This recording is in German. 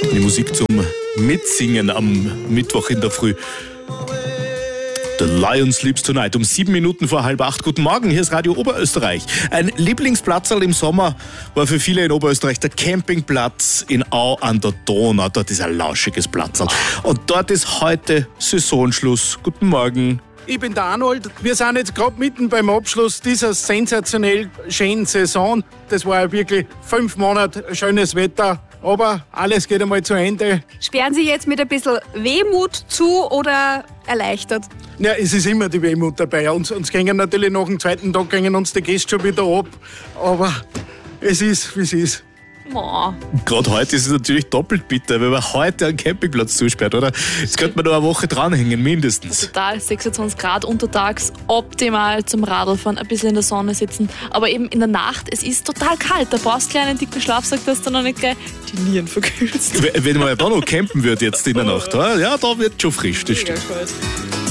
Die Musik zum Mitsingen am Mittwoch in der Früh. The Lion Sleeps Tonight. Um 7 Minuten vor 7:30. Guten Morgen, hier ist Radio Oberösterreich. Ein Lieblingsplatzerl im Sommer war für viele in Oberösterreich der Campingplatz in Au an der Donau. Dort ist ein lauschiges Platzerl. Und dort ist heute Saisonschluss. Guten Morgen. Ich bin der Arnold. Wir sind jetzt gerade mitten beim Abschluss dieser sensationell schönen Saison. Das war ja wirklich 5 Monate schönes Wetter. Aber alles geht einmal zu Ende. Sperren Sie jetzt mit ein bisschen Wehmut zu oder erleichtert? Ja, es ist immer die Wehmut dabei. Uns gingen natürlich nach dem zweiten Tag gingen uns die Gäste schon wieder ab. Aber es ist, wie es ist. Oh. Gerade heute ist es natürlich doppelt bitter, wenn man heute einen Campingplatz zusperrt, oder? Jetzt könnte man noch eine Woche dranhängen, mindestens. Total, 26 Grad untertags, optimal zum Radlfahren, ein bisschen in der Sonne sitzen. Aber eben in der Nacht, es ist total kalt. Da brauchst du gleich einen dicken Schlafsack, dass du noch nicht gleich die Nieren verkühlst. Wenn man da noch campen wird jetzt in der Nacht, ja, da wird schon frisch, das stimmt.